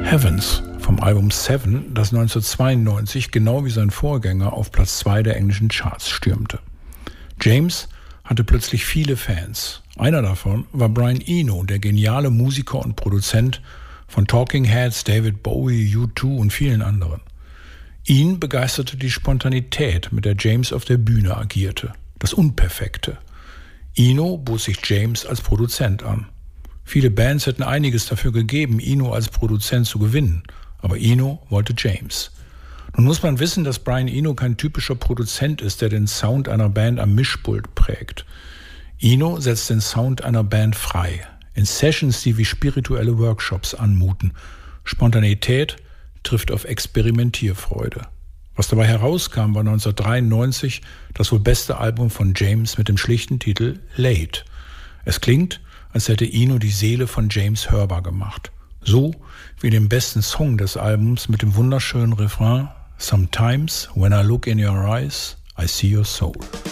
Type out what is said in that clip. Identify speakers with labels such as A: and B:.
A: Heavens vom Album Seven, das 1992 genau wie sein Vorgänger auf Platz 2 der englischen Charts stürmte. James hatte plötzlich viele Fans. Einer davon war Brian Eno, der geniale Musiker und Produzent von Talking Heads, David Bowie, U2 und vielen anderen. Ihn begeisterte die Spontanität, mit der James auf der Bühne agierte, das Unperfekte. Eno bot sich James als Produzent an. Viele Bands hätten einiges dafür gegeben, Eno als Produzent zu gewinnen, aber Eno wollte James. Nun muss man wissen, dass Brian Eno kein typischer Produzent ist, der den Sound einer Band am Mischpult prägt. Eno setzt den Sound einer Band frei, in Sessions, die wie spirituelle Workshops anmuten. Spontanität trifft auf Experimentierfreude. Was dabei herauskam, war 1993 das wohl beste Album von James mit dem schlichten Titel Late. Es klingt, als hätte Eno die Seele von James hörbar gemacht. So wie den besten Song des Albums mit dem wunderschönen Refrain Sometimes when I look in your eyes, I see your soul.